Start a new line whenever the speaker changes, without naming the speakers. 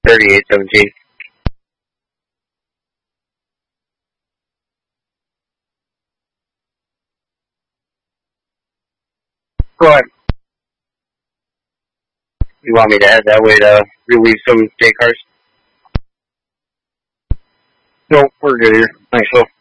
3817. Go ahead. You want me to head that way to relieve some day cars? No, we're good here. Thanks, Phil.